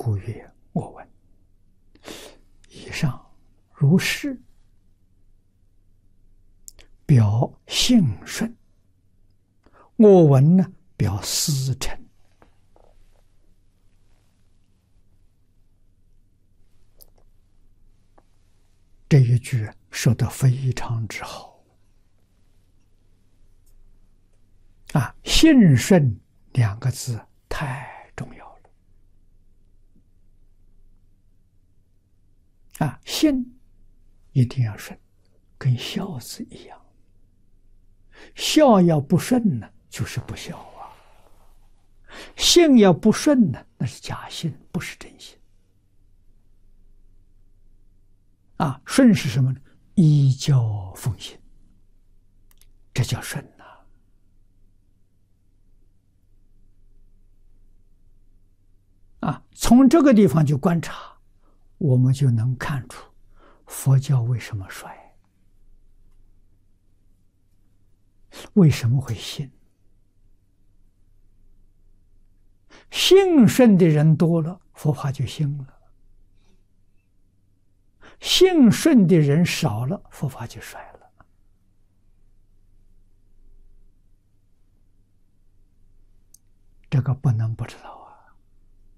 故曰：我闻。以上如是，表性顺；我闻呢，表思成。这一句说得非常之好啊！性顺两个字太重要了啊！性一定要顺，跟孝字一样。孝要不顺呢，就是不孝啊；性要不顺呢，那是假性，不是真性。啊，顺是什么呢？依教奉行，这叫顺呐。啊，从这个地方就观察，我们就能看出佛教为什么衰，为什么会兴。兴顺的人多了，佛法就兴了；性顺的人少了，佛法就衰了。这个不能不知道。